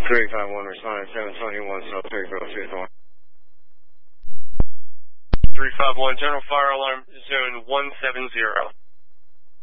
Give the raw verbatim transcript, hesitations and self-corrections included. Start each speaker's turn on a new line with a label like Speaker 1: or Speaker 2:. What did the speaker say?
Speaker 1: three five one responding seven twenty-one, so three zero two one.
Speaker 2: three five one, general fire alarm, zone one seven zero.